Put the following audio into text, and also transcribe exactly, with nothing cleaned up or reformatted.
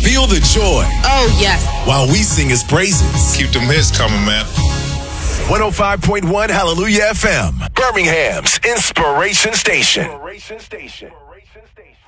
Feel the joy. Oh, yes. While we sing his praises. Keep them hits coming, man. one oh five point one Hallelujah F M. Birmingham's Inspiration Station. Inspiration Station.